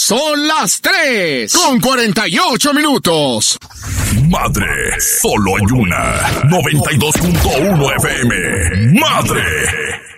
Son las 3:48. Madre, solo hay una. 92.1 FM. Madre.